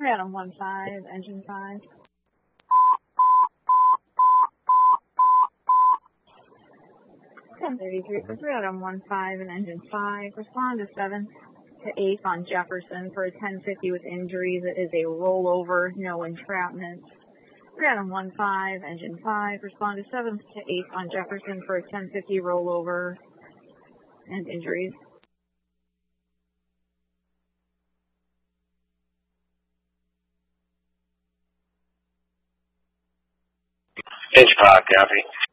Adam 15, engine 5. 1033 for 3 Adam 15 and engine 5. Respond to 7th to 8th on Jefferson for a 1050 with injuries. It is a rollover, no entrapment. 3 Adam 15, engine 5. Respond to 7th to 8th on Jefferson for a 1050 rollover and injuries. Engine 5, copy.